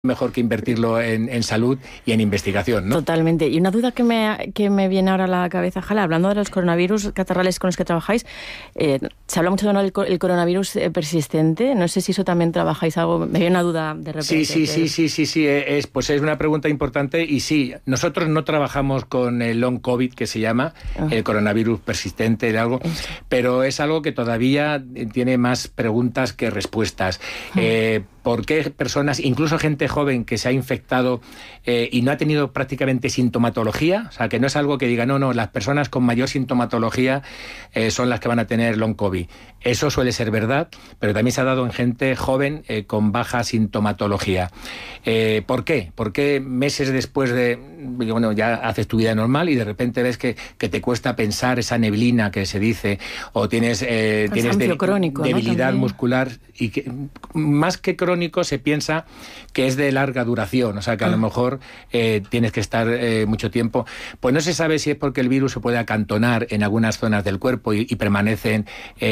mejor que invertirlo en salud y en investigación, ¿no? Totalmente. Y una duda que me viene ahora a la cabeza, Jala, hablando de los coronavirus catarrales con los que trabajáis, se habla mucho del coronavirus persistente. No sé si eso también trabajáis algo. Me viene una duda de repente. Sí. Pues es una pregunta importante y sí, nosotros no trabajamos con el long COVID, que se llama, el coronavirus persistente, pero es algo que todavía tiene más preguntas que respuestas. ¿Por qué personas, incluso gente joven que se ha infectado y no ha tenido prácticamente sintomatología? O sea, que no es algo que diga, no, las personas con mayor sintomatología son las que van a tener long COVID. Eso suele ser verdad, pero también se ha dado en gente joven con baja sintomatología. ¿Por qué? Porque meses después ya haces tu vida normal y de repente ves que te cuesta pensar, esa neblina que se dice, o tienes crónico, debilidad ¿no? muscular, y que más que crónico se piensa que es de larga duración, o sea que a lo mejor tienes que estar mucho tiempo. Pues no se sabe si es porque el virus se puede acantonar en algunas zonas del cuerpo y permanecen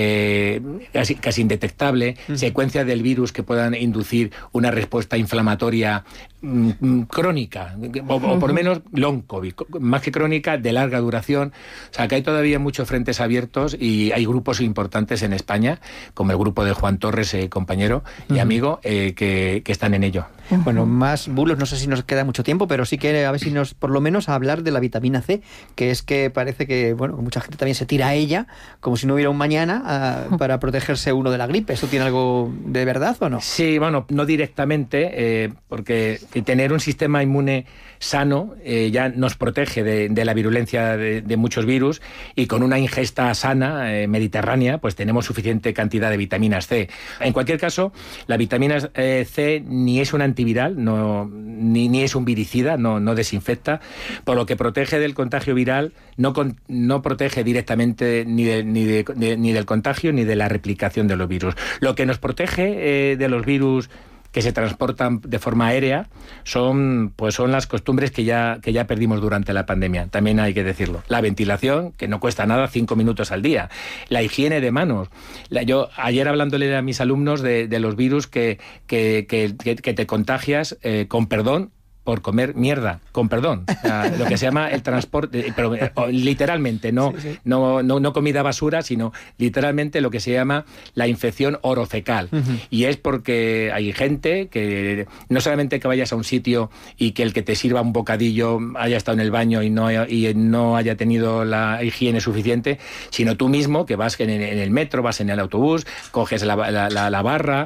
casi indetectable, secuencias del virus que puedan inducir una respuesta inflamatoria crónica, o por lo menos long COVID, más que crónica, de larga duración. O sea que hay todavía muchos frentes abiertos y hay grupos importantes en España, como el grupo de Juan Torres, compañero y amigo, que están en ello. Bueno, más bulos, no sé si nos queda mucho tiempo, pero sí que a ver si nos, por lo menos, a hablar de la vitamina C, que es que parece que, mucha gente también se tira a ella, como si no hubiera un mañana, para protegerse uno de la gripe. ¿Eso tiene algo de verdad o no? Sí, no directamente, porque tener un sistema inmune sano ya nos protege de la virulencia de muchos virus, y con una ingesta sana, mediterránea, pues tenemos suficiente cantidad de vitaminas C. En cualquier caso, la vitamina C ni es un antiviral, ni es un viricida, no desinfecta, por lo que protege del contagio viral, no protege directamente ni del contagio ni de la replicación de los virus. Lo que nos protege de los virus que se transportan de forma aérea son las costumbres que ya perdimos durante la pandemia. También hay que decirlo. La ventilación, que no cuesta nada, 5 minutos al día. La higiene de manos. Yo ayer, hablándole a mis alumnos de los virus que te contagias, con perdón, por comer mierda, con perdón, lo que se llama el transporte, pero literalmente, no comida basura, sino literalmente lo que se llama la infección orofecal. Y es porque hay gente que no solamente que vayas a un sitio y que el que te sirva un bocadillo haya estado en el baño y no haya tenido la higiene suficiente, sino tú mismo, que vas en el metro, vas en el autobús, coges la barra,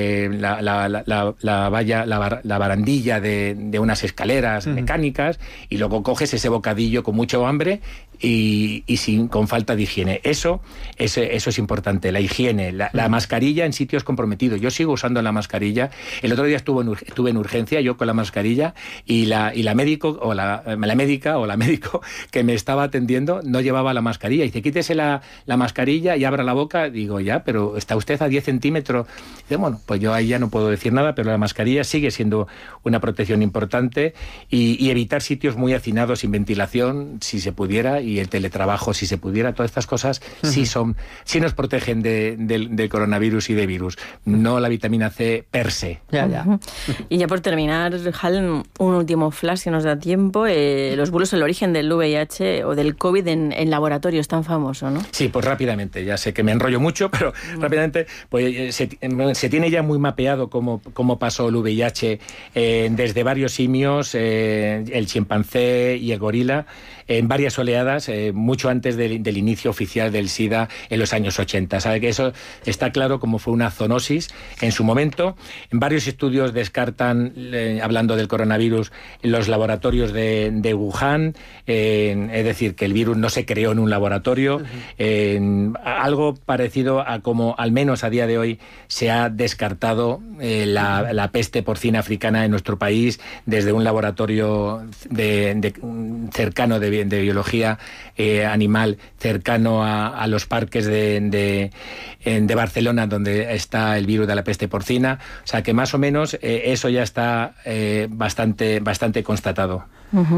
la valla, la barandilla de unas escaleras mecánicas, y luego coges ese bocadillo con mucho hambre y con falta de higiene. Eso es importante, la higiene, la mascarilla en sitios comprometidos. Yo sigo usando la mascarilla. El otro día estuve en urgencia, yo con la mascarilla, y la médico o la médica o la médico que me estaba atendiendo no llevaba la mascarilla. Dice, quítese la mascarilla y abra la boca. Digo, ya, pero está usted a 10 centímetros. Dice, pues yo ahí ya no puedo decir nada, pero la mascarilla sigue siendo una protección importante, y evitar sitios muy hacinados sin ventilación, si se pudiera, y el teletrabajo, si se pudiera. Todas estas cosas sí nos protegen de coronavirus y de virus, no la vitamina C per se. Ya. Y ya por terminar, Hal, un último flash, si nos da tiempo. Los bulos, el origen del VIH o del COVID en laboratorio es tan famoso, ¿no? Sí, pues rápidamente, ya sé que me enrollo mucho, pero rápidamente, pues se tiene ya muy mapeado cómo pasó el VIH desde varios simios, el chimpancé y el gorila, en varias oleadas, mucho antes del inicio oficial del SIDA en los años 80. Sabe que eso está claro como fue una zoonosis en su momento. En varios estudios descartan, hablando del coronavirus, los laboratorios de Wuhan, es decir, que el virus no se creó en un laboratorio. Algo parecido a como, al menos a día de hoy, se ha descartado la peste porcina africana en nuestro país desde un laboratorio cercano de biología animal, cercano a los parques de Barcelona, donde está el virus de la peste porcina. O sea que más o menos eso ya está bastante constatado.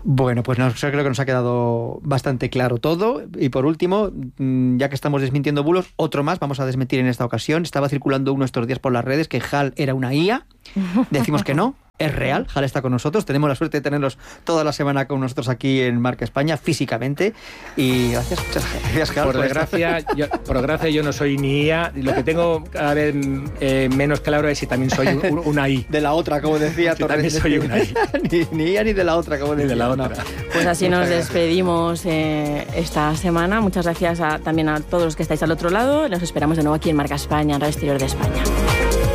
Bueno, pues creo que nos ha quedado bastante claro todo. Y por último, ya que estamos desmintiendo bulos, otro más vamos a desmentir en esta ocasión. Estaba circulando uno estos días por las redes que HAL era una IA. Decimos que no. Es real, HAL está con nosotros. Tenemos la suerte de tenerlos toda la semana con nosotros aquí en Marca España, físicamente. Y muchas gracias, HAL. Por desgracia, yo no soy ni IA. Lo que tengo cada vez menos claro es si también soy una I. De la otra, como decía Torres. También soy una I. ni IA ni de la otra, como decía. Ni de la otra. No. Pues así nos despedimos esta semana. Muchas gracias también a todos los que estáis al otro lado. Nos esperamos de nuevo aquí en Marca España, en Radio Exterior de España.